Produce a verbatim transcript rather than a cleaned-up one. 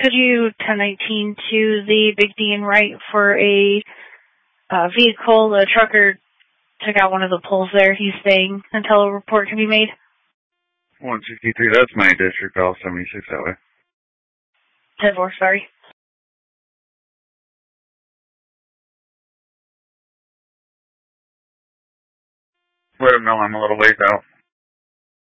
Could you ten nineteen to the Big D and Wright for a uh, vehicle? The trucker took out one of the poles there. He's staying until a report can be made. one sixty-three, that's my district, call seventy-six that way. ten four, sorry. Let him know I'm a little ways out.